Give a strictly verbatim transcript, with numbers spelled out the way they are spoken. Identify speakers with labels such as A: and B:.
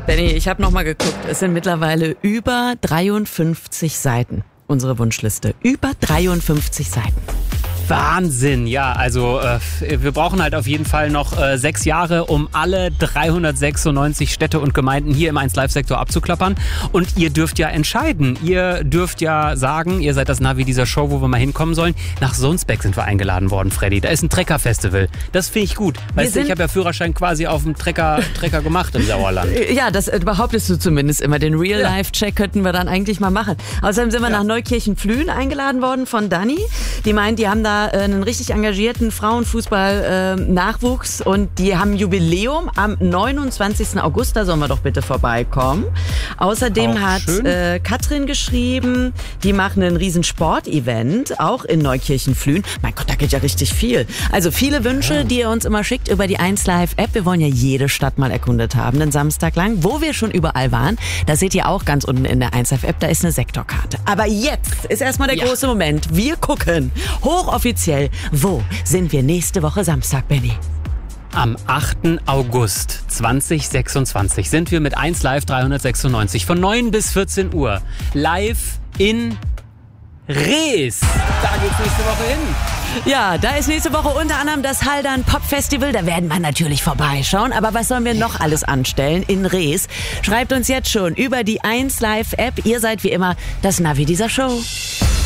A: Benni, ich habe nochmal geguckt. Es sind mittlerweile über dreiundfünfzig Seiten, unsere Wunschliste. Über dreiundfünfzig Seiten.
B: Wahnsinn, ja, also äh, wir brauchen halt auf jeden Fall noch äh, sechs Jahre, um alle dreihundertsechsundneunzig Städte und Gemeinden hier im eins Live Sektor abzuklappern. Und ihr dürft ja entscheiden, ihr dürft ja sagen, ihr seid das Navi dieser Show, wo wir mal hinkommen sollen. Nach Sonsbeck sind wir eingeladen worden, Freddy. Da ist ein Trecker-Festival. Das finde ich gut. Weißt du, ich habe ja Führerschein quasi auf dem Trecker, Trecker gemacht im Sauerland.
A: Ja, das behauptest du zumindest immer. Den Real-Life-Check könnten wir dann eigentlich mal machen. Außerdem sind wir ja. nach Neukirchen-Flühen eingeladen worden von Dani. Die meint, die haben da einen richtig engagierten Frauenfußball-Nachwuchs und die haben Jubiläum am neunundzwanzigsten August, da sollen wir doch bitte vorbeikommen. Außerdem auch hat äh, Katrin geschrieben, die machen ein riesen Sport-Event, auch in Neukirchen-Flühen. Mein Gott, da geht ja richtig viel. Also viele Wünsche, ja. die ihr uns immer schickt über die eins Live App. Wir wollen ja jede Stadt mal erkundet haben, den Samstag lang, wo wir schon überall waren. Das seht ihr auch ganz unten in der eins Live App, da ist eine Sektorkarte. Aber jetzt ist erstmal der ja. große Moment. Wir gucken hochoffiziell, wo sind wir nächste Woche Samstag, Benni?
B: Am achten August zweitausendsechsundzwanzig sind wir mit eins Live dreihundertsechsundneunzig von neun bis vierzehn Uhr live in Rees. Da geht's nächste Woche hin.
A: Ja, da ist nächste Woche unter anderem das Haldern Pop Festival. Da werden wir natürlich vorbeischauen. Aber was sollen wir noch alles anstellen in Rees? Schreibt uns jetzt schon über die eins Live App. Ihr seid wie immer das Navi dieser Show.